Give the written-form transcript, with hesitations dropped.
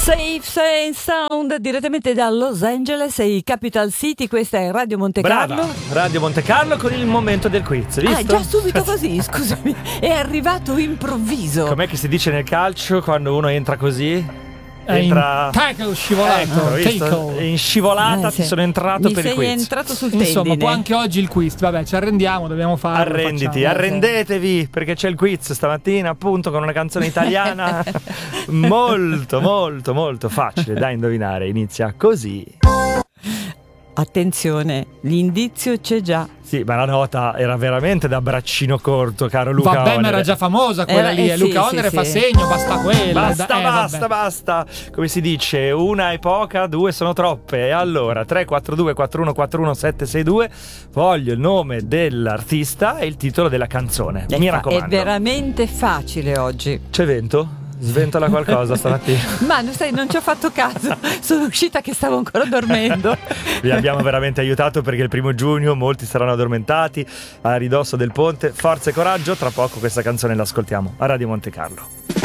Safe Sound direttamente da Los Angeles e Capital City. Questa è Radio Monte Carlo. Brava, Radio Monte Carlo con il momento del quiz, visto? Già subito così, scusami. È arrivato improvviso. Com'è che si dice nel calcio quando uno entra così? Entra in tackle scivolato, in scivolata ti sono entrato per il quiz. Sei entrato sul tendine. Insomma, può anche oggi il quiz. Vabbè, ci arrendiamo, dobbiamo farlo. Arrendetevi, perché c'è il quiz stamattina, appunto, con una canzone italiana molto, molto, molto facile da indovinare. Inizia così. Attenzione, l'indizio c'è già. Sì, ma la nota era veramente da braccino corto, caro Luca Vabbè, Honor. ma era già famosa quella lì. Sì, Luca Honor fa segno, basta quella. Basta. Come si dice, una è poca, due sono troppe. E allora, 342 4141 762, voglio il nome dell'artista e il titolo della canzone. Mi raccomando. È veramente facile oggi. C'è vento? Sventola qualcosa stamattina. Ma non ci ho fatto caso. Sono uscita che stavo ancora dormendo. Vi abbiamo veramente aiutato perché il 1 giugno molti saranno addormentati a ridosso del ponte. Forza e coraggio, tra poco questa canzone l'ascoltiamo a Radio Monte Carlo.